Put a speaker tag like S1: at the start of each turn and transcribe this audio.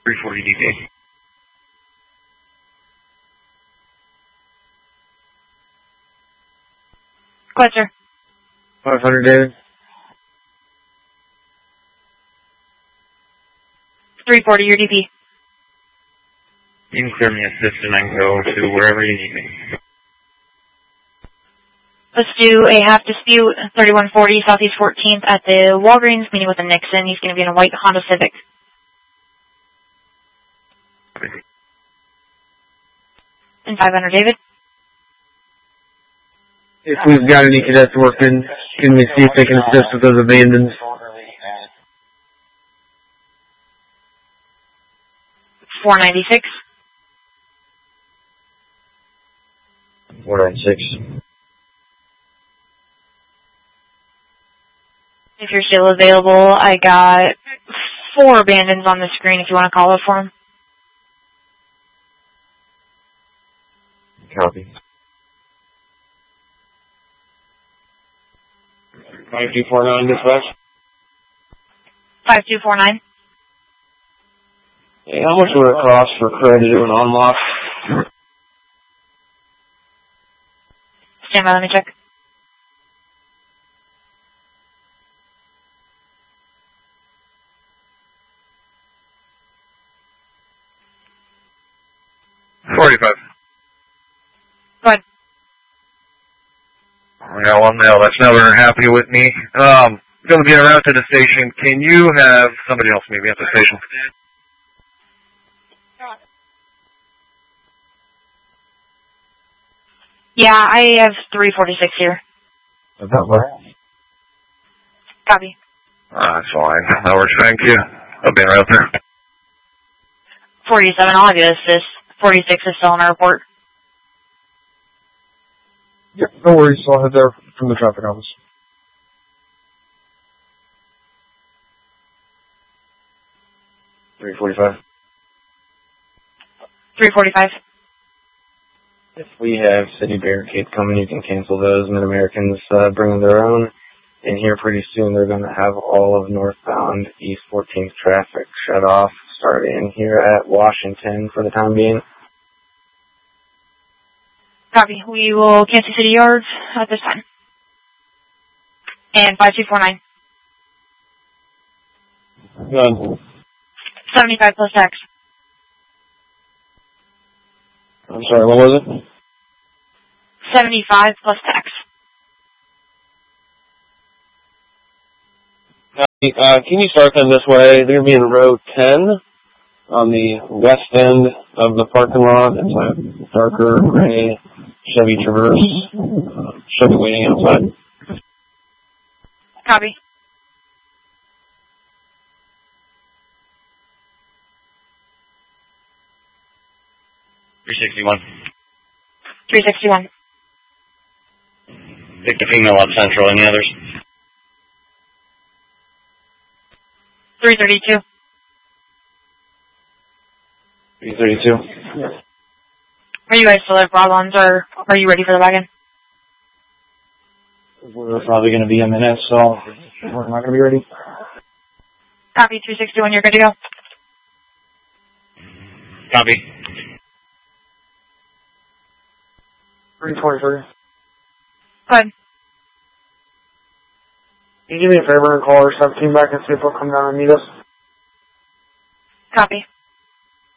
S1: 340 DP.
S2: Go ahead, sir.
S3: 500, David.
S2: 340, your DP.
S1: You can clear me assist and I can go to wherever you need me.
S2: Let's do a half dispute, 3140 Southeast 14th at the Walgreens, meeting with a Nixon. He's going to be in a white Honda Civic. And 500, David.
S3: If we've got any cadets working, can we see if they can assist with those abandons?
S2: 496.
S3: 496.
S2: If you're still available, I got 4 abandons on the screen if you want to call it for them.
S3: Copy.
S4: 5249 dispatch.
S2: 5249.
S4: Hey, how much would it cost for credit to unlock?
S2: Stand by, let me check.
S1: $45.
S2: Go ahead.
S1: I got one male that's never happy with me. Going to be en route to the station. Can you have somebody else meet me at the station?
S2: Yeah, I have 346 here.
S3: Does that work?
S2: Copy.
S1: That's fine. That works. Thank you. I'll be en route there.
S2: 47, I'll give you assist. 46 is still in our report.
S3: Yep, no worries. I'll head there from the traffic office.
S4: $345.
S2: 345.
S4: If we have city barricade coming, you can cancel those. Mid-Americans bringing their own. And here pretty soon they're going to have all of northbound East 14th traffic shut off, starting here at Washington for the time being.
S2: Copy. We will cancel city yards at this time. And 5249.
S4: None.
S2: 75 plus tax.
S4: I'm sorry, what was it?
S2: 75 plus tax.
S4: Can you start them this way? They're going to be in row 10 on the west end of the parking lot. It's a darker gray Chevy Traverse. Chevy waiting outside.
S2: Copy.
S1: $361.
S2: 361.
S1: Take the female up central. Any others?
S2: 332.
S4: 332.
S2: Are you guys still have problems, or are you ready for the wagon?
S4: We're probably going to be a minute, so we're not going to be ready.
S2: Copy. 361. You're good to go.
S1: Copy.
S3: 323.
S2: Go ahead.
S3: Can you do me a favor and call our 17 back and see if they'll come down and meet us?
S2: Copy.